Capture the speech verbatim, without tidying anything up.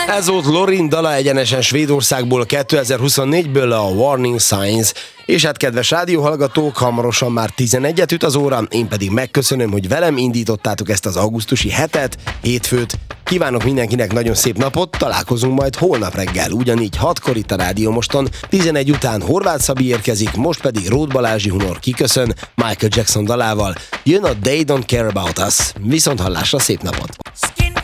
Ez volt Lorin dala egyenesen Svédországból kétezer-huszonnégyből, a Warning Signs. És hát kedves rádióhallgatók, hamarosan már tizenegyet üt az óra, én pedig megköszönöm, hogy velem indítottátok ezt az augusztusi hetet, hétfőt. Kívánok mindenkinek nagyon szép napot, találkozunk majd holnap reggel, ugyanígy hatkor itt a Rádió Moston, tizenegy után Horváth Szabi érkezik, most pedig Róth Balázsi Hunor kiköszön Michael Jackson dalával. Jön a They Don't Care About Us. Viszont hallásra, szép napot!